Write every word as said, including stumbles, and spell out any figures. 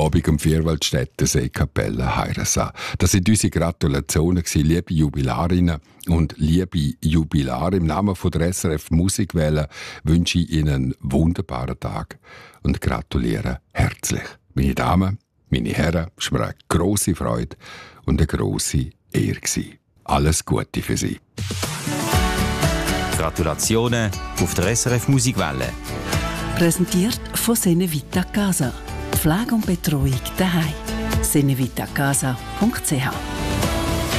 Abend um Vierwaldstätten Seekapelle Heirasa. Das sind unsere Gratulationen, liebe Jubilarinnen und liebe Jubilare. Im Namen von der S R F Musikwelle wünsche ich Ihnen einen wunderbaren Tag und gratuliere herzlich. Meine Damen, meine Herren, es war eine grosse Freude und eine grosse Ehre. Alles Gute für Sie. Gratulationen auf der S R F Musikwelle. Präsentiert von Senevita Casa. Pflege und Betreuung daheim. senevitacasa punkt c h